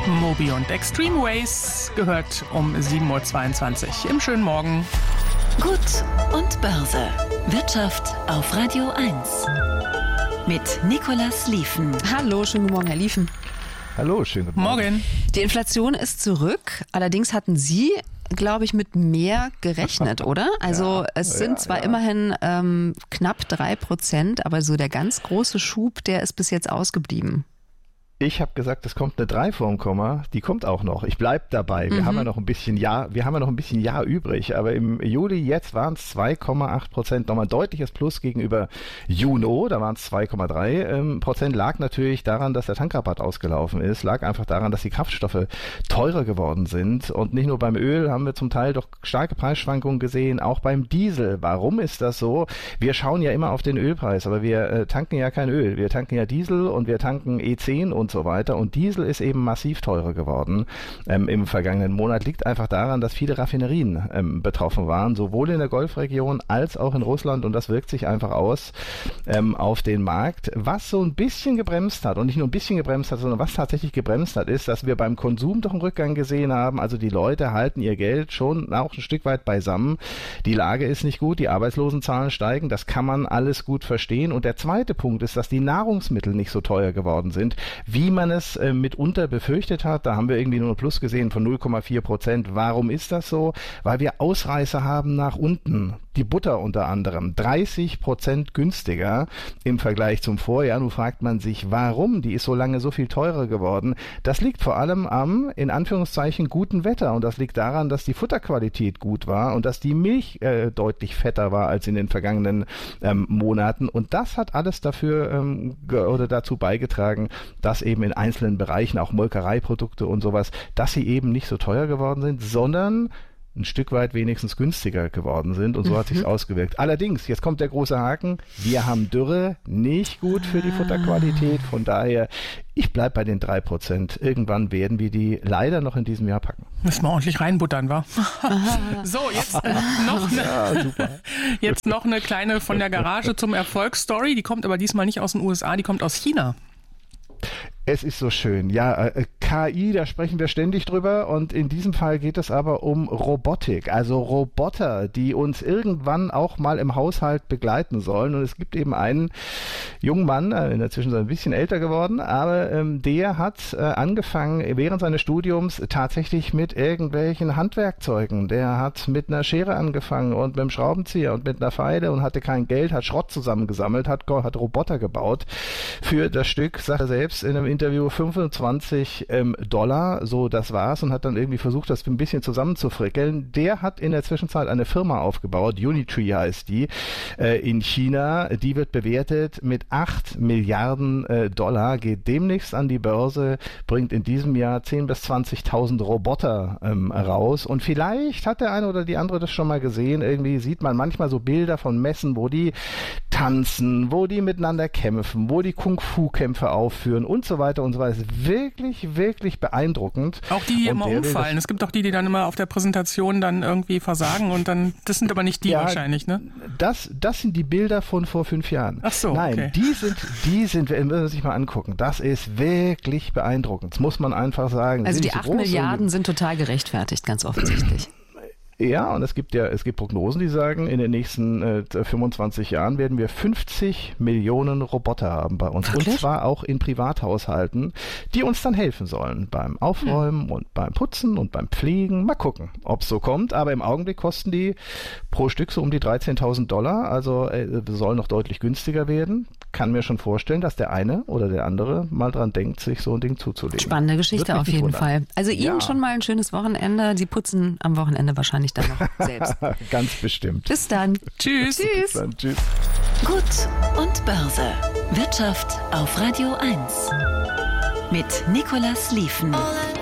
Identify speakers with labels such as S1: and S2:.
S1: Moby und Extreme Ways gehört um 7.22 Uhr im schönen Morgen.
S2: Gut und Börse. Wirtschaft auf Radio 1. Mit Nicolas Lieven.
S3: Hallo, schönen guten Morgen, Herr Lieven.
S4: Hallo, schönen guten Morgen.
S1: Morgen.
S3: Die Inflation ist zurück. Allerdings hatten Sie, glaube ich, mit mehr gerechnet, oder? Also es sind zwar immerhin knapp 3%, aber so der ganz große Schub, der ist bis jetzt ausgeblieben.
S4: Ich habe gesagt, es kommt eine 3 vorm Komma, die kommt auch noch. Ich bleib dabei. Wir haben ja noch ein bisschen Jahr übrig, aber im Juli jetzt waren es 2,8%, nochmal ein deutliches Plus gegenüber Juni, da waren es 2,3%, lag natürlich daran, dass der Tankrabatt ausgelaufen ist, lag einfach daran, dass die Kraftstoffe teurer geworden sind und nicht nur beim Öl haben wir zum Teil doch starke Preisschwankungen gesehen, auch beim Diesel. Warum ist das so? Wir schauen ja immer auf den Ölpreis, aber wir tanken ja kein Öl, wir tanken ja Diesel und wir tanken E10 und so weiter. Und Diesel ist eben massiv teurer geworden im vergangenen Monat. Liegt einfach daran, dass viele Raffinerien betroffen waren, sowohl in der Golfregion als auch in Russland. Und das wirkt sich einfach aus auf den Markt. Was so ein bisschen gebremst hat und nicht nur ein bisschen gebremst hat, sondern was tatsächlich gebremst hat, ist, dass wir beim Konsum doch einen Rückgang gesehen haben. Also die Leute halten ihr Geld schon auch ein Stück weit beisammen. Die Lage ist nicht gut, die Arbeitslosenzahlen steigen. Das kann man alles gut verstehen. Und der zweite Punkt ist, dass die Nahrungsmittel nicht so teuer geworden sind, wie man es mitunter befürchtet hat. Da haben wir irgendwie nur ein Plus gesehen von 0,4%. Warum ist das so? Weil wir Ausreißer haben nach unten. Die Butter unter anderem 30% günstiger im Vergleich zum Vorjahr. Nun fragt man sich, warum? Die ist so lange so viel teurer geworden. Das liegt vor allem am, in Anführungszeichen, guten Wetter. Und das liegt daran, dass die Futterqualität gut war und dass die Milch deutlich fetter war als in den vergangenen Monaten. Und das hat alles dafür oder dazu beigetragen, dass eben in einzelnen Bereichen, auch Molkereiprodukte und sowas, dass sie eben nicht so teuer geworden sind, sondern ein Stück weit wenigstens günstiger geworden sind und so hat sich's ausgewirkt. Allerdings, jetzt kommt der große Haken, wir haben Dürre, nicht gut für die Futterqualität, von daher, ich bleib bei den 3%. Irgendwann werden wir die leider noch in diesem Jahr packen.
S1: Müssen wir ordentlich reinbuttern, wa? So, jetzt noch eine kleine von der Garage zum Erfolgsstory, die kommt aber diesmal nicht aus den USA, die kommt aus China.
S4: Es ist so schön. Ja, KI, da sprechen wir ständig drüber und in diesem Fall geht es aber um Robotik, also Roboter, die uns irgendwann auch mal im Haushalt begleiten sollen. Und es gibt eben einen jungen Mann, in der Zwischenzeit ein bisschen älter geworden, aber der hat angefangen während seines Studiums tatsächlich mit irgendwelchen Handwerkzeugen. Der hat mit einer Schere angefangen und mit einem Schraubenzieher und mit einer Feile und hatte kein Geld, hat Schrott zusammengesammelt, hat Roboter gebaut für das Stück, sagt er selbst in einem Interview, $25, so das war's, und hat dann irgendwie versucht, das ein bisschen zusammenzufrickeln. Der hat in der Zwischenzeit eine Firma aufgebaut, Unitree heißt die, in China. Die wird bewertet mit $8 Milliarden, geht demnächst an die Börse, bringt in diesem Jahr 10.000 bis 20.000 Roboter raus. Und vielleicht hat der eine oder die andere das schon mal gesehen. Irgendwie sieht man manchmal so Bilder von Messen, wo die tanzen, wo die miteinander kämpfen, wo die Kung-Fu-Kämpfe aufführen und so weiter und so weiter. Das ist wirklich, wirklich beeindruckend.
S1: Auch die immer umfallen. Es gibt auch die dann immer auf der Präsentation dann irgendwie versagen und dann, das sind aber nicht die wahrscheinlich, ne?
S4: Das sind die Bilder von vor 5 Jahren.
S1: Ach so,
S4: Nein,
S1: okay.
S4: die sind, wenn man sich mal angucken, das ist wirklich beeindruckend. Das muss man einfach sagen.
S3: Also die 8 Milliarden sind total gerechtfertigt, ganz offensichtlich.
S4: Ja, und es gibt Prognosen, die sagen, in den nächsten 25 Jahren werden wir 50 Millionen Roboter haben bei uns.
S3: Wirklich?
S4: Und zwar auch in Privathaushalten, die uns dann helfen sollen beim Aufräumen und beim Putzen und beim Pflegen. Mal gucken, ob es so kommt. Aber im Augenblick kosten die pro Stück so um die $13.000. Also soll noch deutlich günstiger werden. Kann mir schon vorstellen, dass der eine oder der andere mal dran denkt, sich so ein Ding zuzulegen.
S3: Spannende Geschichte auf jeden Fall. Also Ihnen schon mal ein schönes Wochenende. Sie putzen am Wochenende wahrscheinlich dann noch selbst.
S4: Ganz bestimmt.
S3: Bis dann.
S1: Tschüss.
S4: Bis dann. Tschüss.
S2: Gut und Börse. Wirtschaft auf Radio 1. Mit Nicolas Lieven.